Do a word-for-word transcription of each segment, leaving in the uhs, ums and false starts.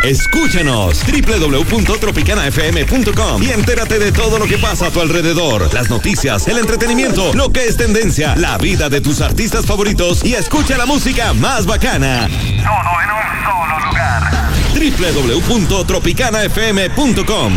Escúchanos doble u doble u doble u punto tropicana f m punto com y entérate de todo lo que pasa a tu alrededor. Las noticias, el entretenimiento, lo que es tendencia, la vida de tus artistas favoritos y escucha la música más bacana. Todo en un solo lugar. doble u doble u doble u punto tropicana f m punto com.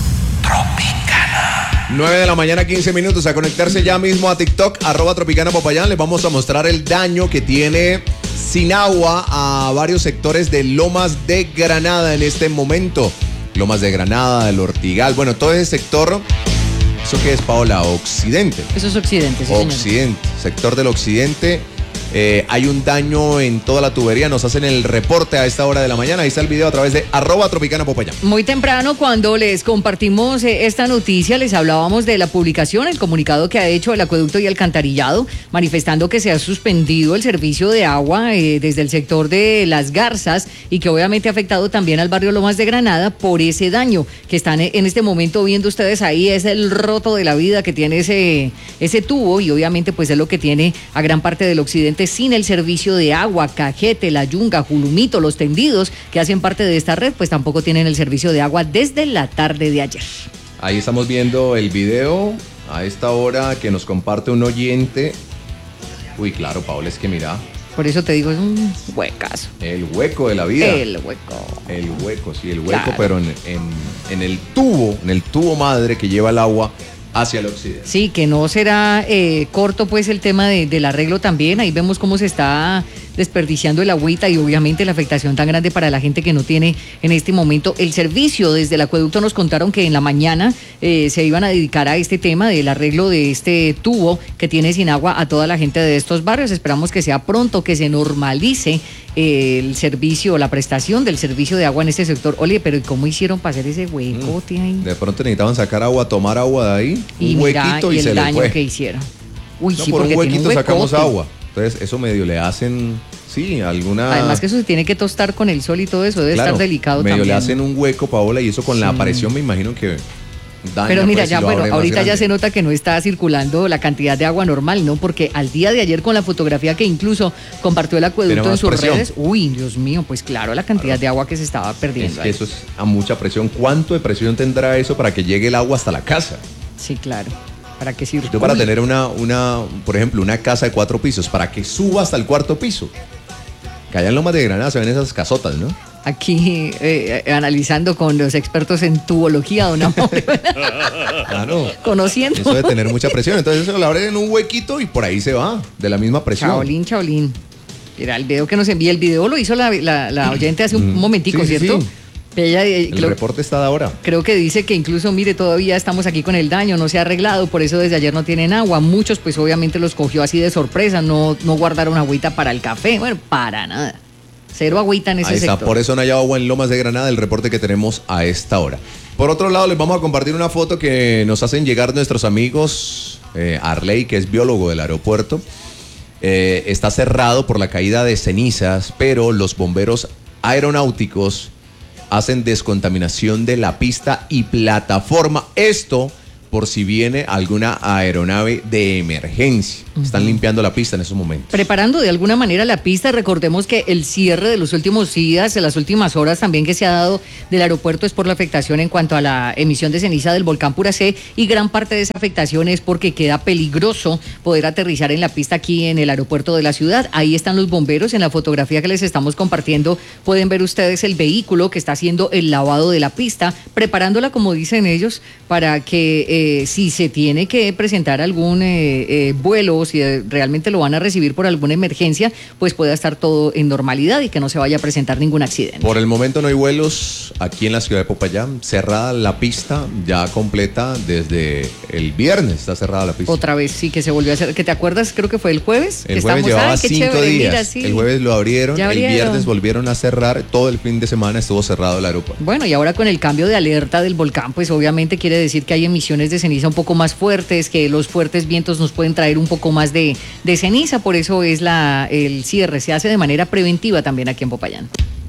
Tropicana. nueve de la mañana, quince minutos. A conectarse ya mismo a TikTok, arroba Tropicana Popayán. Les vamos a mostrar el daño que tiene sin agua a varios sectores de Lomas de Granada en este momento. Lomas de Granada, del Ortigal, bueno, todo ese sector. ¿Eso qué es, Paola? Occidente. Eso es Occidente, sí, Occidente, señor. Sector del Occidente. Eh, hay un daño en toda la tubería. Nos hacen el reporte a esta hora de la mañana. Ahí está el video a través de arroba Tropicana Popayán. Muy temprano, cuando les compartimos eh, esta noticia, les hablábamos de la publicación, el comunicado que ha hecho el Acueducto y Alcantarillado, manifestando que se ha suspendido el servicio de agua eh, desde el sector de Las Garzas y que obviamente ha afectado también al barrio Lomas de Granada por ese daño que están en este momento viendo ustedes ahí. Es el roto de la vida que tiene ese, ese tubo y obviamente pues es lo que tiene a gran parte del occidente sin el servicio de agua. Cajete, La Yunga, Julumito, Los Tendidos, que hacen parte de esta red, pues tampoco tienen el servicio de agua desde la tarde de ayer. Ahí estamos viendo el video a esta hora que nos comparte un oyente. Uy, claro, Paola, es que mira. Por eso te digo, es un huecazo. El hueco de la vida. El hueco. El hueco, sí, el hueco, Claro. pero en, en, en el tubo, en el tubo madre que lleva el agua hacia el occidente. Sí, que no será eh, corto pues el tema de, del arreglo también. Ahí vemos cómo se está desperdiciando el agüita y obviamente la afectación tan grande para la gente que no tiene en este momento el servicio. Desde el acueducto nos contaron que en la mañana eh, se iban a dedicar a este tema del arreglo de este tubo que tiene sin agua a toda la gente de estos barrios. Esperamos que sea pronto, que se normalice eh, el servicio, la prestación del servicio de agua en este sector. Oye, pero ¿y cómo hicieron para hacer ese huecote ahí? De pronto necesitaban sacar agua, tomar agua de ahí, Y un mira, huequito y, y el se le daño fue. que hicieron. Uy, No, sí, por porque un tiene huequito un sacamos huecote. agua. Entonces eso medio le hacen, sí, alguna... Además que eso se tiene que tostar con el sol y todo eso, debe Claro, estar delicado medio también. le hacen un hueco, Paola, y eso con la Sí. presión me imagino que daña. Pero mira, pues, ya si lo bueno, abre más ahorita ya grande. se nota que no está circulando la cantidad de agua normal, ¿no? Porque al día de ayer con la fotografía que incluso compartió el Tiene acueducto en más sus presión. redes, uy, Dios mío, pues claro, la cantidad Claro. de agua que se estaba Es perdiendo que ahí. eso es a mucha presión. ¿Cuánto de presión tendrá eso para que llegue el agua hasta la casa? Sí, claro. ¿Para qué sirve? Yo para tener una, una, por ejemplo, una casa de cuatro pisos, para que suba hasta el cuarto piso. Que allá en Lomas de Granada se ven esas casotas, ¿no? Aquí eh, eh, analizando con los expertos en tubología, don Amor, Claro. conociendo. Eso de tener mucha presión. Entonces eso lo abren en un huequito y por ahí se va, de la misma presión. Chaolín, chaolín. Mira, el video que nos envía, el video lo hizo la, la, la oyente hace un Mm, momentico, sí, sí, ¿cierto? sí. Ella, eh, El creo- reporte está de ahora. Creo que dice que incluso, mire, todavía estamos aquí con el daño, no se ha arreglado, por eso desde ayer no tienen agua. Muchos, pues obviamente los cogió así de sorpresa, no, no guardaron agüita para el café, bueno, para nada. Cero agüita en ese Ahí está, sector. por eso no hay agua en Lomas de Granada, el reporte que tenemos a esta hora. Por otro lado, les vamos a compartir una foto que nos hacen llegar nuestros amigos, eh, Arley, que es biólogo del aeropuerto. Eh, está cerrado por la caída de cenizas, pero los bomberos aeronáuticos hacen descontaminación de la pista y plataforma. Esto por si viene alguna aeronave de emergencia. Están limpiando la pista en esos momentos. Preparando de alguna manera la pista, recordemos que el cierre de los últimos días, de las últimas horas también que se ha dado del aeropuerto es por la afectación en cuanto a la emisión de ceniza del volcán Puracé y gran parte de esa afectación es porque queda peligroso poder aterrizar en la pista aquí en el aeropuerto de la ciudad. Ahí están los bomberos, en la fotografía que les estamos compartiendo pueden ver ustedes el vehículo que está haciendo el lavado de la pista, preparándola como dicen ellos para que eh, si se tiene que presentar algún eh, eh, vuelo, si realmente lo van a recibir por alguna emergencia, pues pueda estar todo en normalidad y que no se vaya a presentar ningún accidente. Por el momento no hay vuelos aquí en la ciudad de Popayán. Cerrada la pista, ya completa desde el viernes está cerrada la pista. Otra vez, sí, que se volvió a hacer, que te acuerdas, creo que fue el jueves. El que jueves estamos, llevaba ay, qué cinco chévere, días. mira, sí. El jueves lo abrieron, Ya el abrieron. viernes volvieron a cerrar. Todo el fin de semana estuvo cerrado el aeropuerto. Bueno, y ahora con el cambio de alerta del volcán, pues obviamente quiere decir que hay emisiones de ceniza un poco más fuertes, que los fuertes vientos nos pueden traer un poco más de, de ceniza, por eso es la el cierre, se hace de manera preventiva también aquí en Popayán.